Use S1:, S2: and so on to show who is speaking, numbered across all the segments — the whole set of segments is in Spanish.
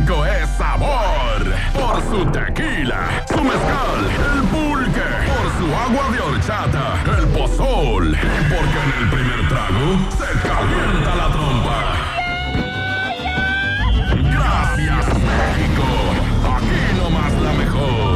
S1: México es sabor por su tequila, su mezcal, el pulque, por su agua de horchata, el pozol y porque en el primer trago se calienta la trompa. Gracias, México. Aquí nomás la mejor.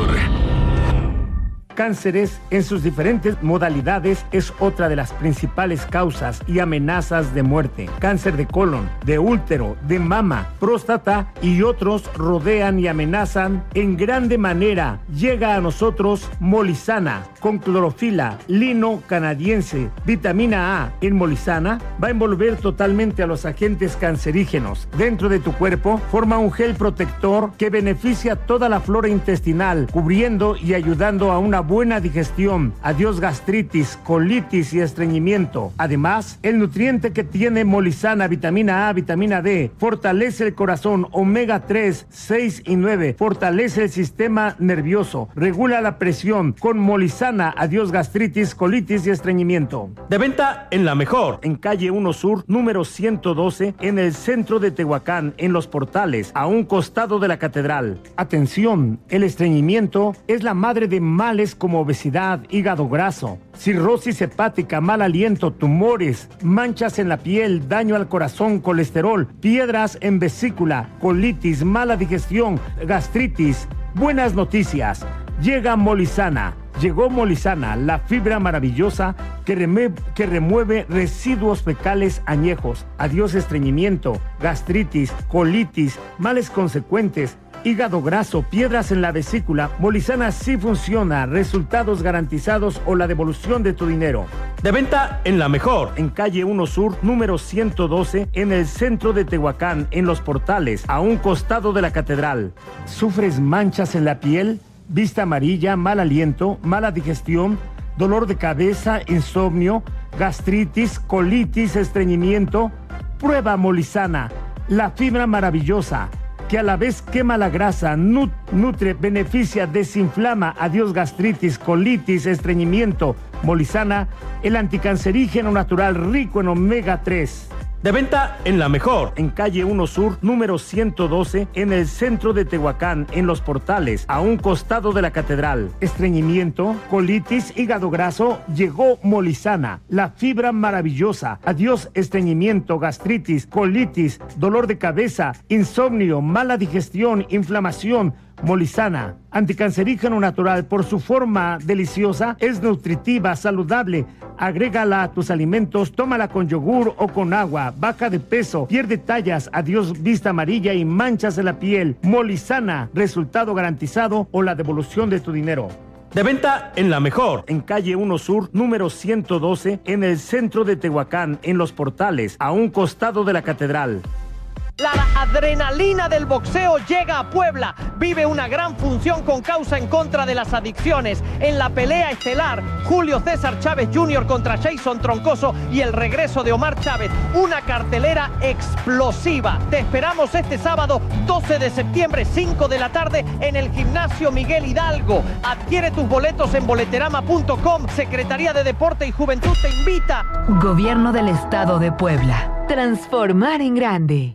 S2: Cánceres en sus diferentes modalidades es otra de las principales causas y amenazas de muerte. Cáncer de colon, de útero, de mama, próstata y otros rodean y amenazan en grande manera. Llega a nosotros Molizana con clorofila, lino canadiense, vitamina A. En Molizana va a envolver totalmente a los agentes cancerígenos. Dentro de tu cuerpo forma un gel protector que beneficia toda la flora intestinal, cubriendo y ayudando a una buena digestión, adiós gastritis, colitis y estreñimiento. Además, el nutriente que tiene Molizana, vitamina A, vitamina D, fortalece el corazón, omega 3, 6 y 9, fortalece el sistema nervioso, regula la presión. Con Molizana, adiós gastritis, colitis y estreñimiento.
S3: De venta en La Mejor.
S2: En calle 1 Sur, número 112, en el centro de Tehuacán, en Los Portales, a un costado de la catedral. Atención, el estreñimiento es la madre de males como obesidad, hígado graso, cirrosis hepática, mal aliento, tumores, manchas en la piel, daño al corazón, colesterol, piedras en vesícula, colitis, mala digestión, gastritis. Buenas noticias. Llega Molizana. Llegó Molizana, la fibra maravillosa que remueve residuos fecales añejos. Adiós estreñimiento, gastritis, colitis, males consecuentes, hígado graso, piedras en la vesícula. Molizana sí funciona, resultados garantizados o la devolución de tu dinero.
S3: De venta en La Mejor.
S2: En calle 1 Sur, número 112, en el centro de Tehuacán, en Los Portales, a un costado de la catedral. ¿Sufres manchas en la piel? Vista amarilla, mal aliento, mala digestión, dolor de cabeza, insomnio, gastritis, colitis, estreñimiento. Prueba Molizana, la fibra maravillosa, que a la vez quema la grasa, nutre, beneficia, desinflama. Adiós gastritis, colitis, estreñimiento. Molizana, el anticancerígeno natural rico en omega 3.
S3: De venta en La Mejor.
S2: En calle 1 Sur, número 112, en el centro de Tehuacán, en Los Portales, a un costado de la catedral. Estreñimiento, colitis, hígado graso, llegó Molizana, la fibra maravillosa. Adiós estreñimiento, gastritis, colitis, dolor de cabeza, insomnio, mala digestión, inflamación. Molizana, anticancerígeno natural, por su forma deliciosa, es nutritiva, saludable. Agrégala a tus alimentos, tómala con yogur o con agua. Baja de peso, pierde tallas, adiós vista amarilla y manchas en la piel. Molizana, resultado garantizado o la devolución de tu dinero.
S3: De venta en La Mejor.
S2: En calle 1 Sur, número 112, en el centro de Tehuacán, en Los Portales, a un costado de la catedral.
S4: La adrenalina del boxeo llega a Puebla. Vive una gran función con causa en contra de las adicciones. En la pelea estelar, Julio César Chávez Jr. contra Jason Troncoso y el regreso de Omar Chávez. Una cartelera explosiva. Te esperamos este sábado 12 de septiembre, 5 de la tarde, en el Gimnasio Miguel Hidalgo. Adquiere tus boletos en boleterama.com. Secretaría de Deporte y Juventud te invita.
S5: Gobierno del Estado de Puebla. Transformar en grande.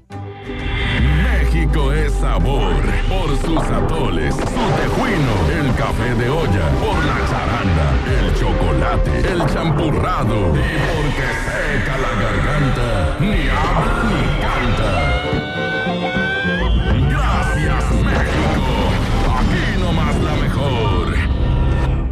S1: México es sabor por sus atoles, su tejuino, el café de olla, por la charanda, el chocolate, el champurrado y porque seca la garganta, ni habla ni canta.